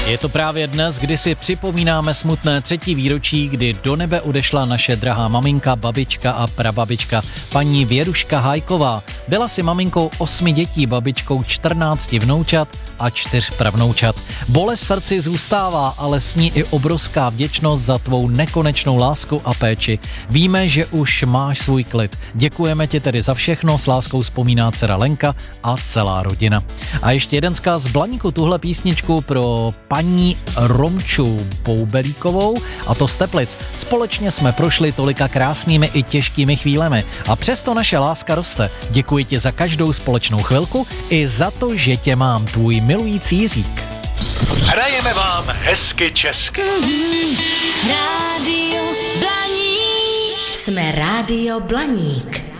Je to právě dnes, kdy si připomínáme smutné 3. výročí, kdy do nebe odešla naše drahá maminka, babička a prababička, paní Věruška Hájková. Byla si maminkou 8 dětí, babičkou 14 vnoučat a 4 pravnoučat. Bolest srdci zůstává, ale s ní i obrovská vděčnost za tvou nekonečnou lásku a péči. Víme, že už máš svůj klid. Děkujeme ti tedy za všechno, s láskou vzpomíná dcera Lenka a celá rodina. A ještě jeden vzkaz z Blaníku, tuhle písničku pro paní Romču Boubelíkovou, a to z Teplic. Společně jsme prošli tolika krásnými i těžkými chvílemi a přesto naše láska roste. Děkuji ti za každou společnou chvilku i za to, že tě mám, tvůj milující Jiřík. Hrajeme vám hezky česky. Rádio Blaník. Jsme Rádio Blaník.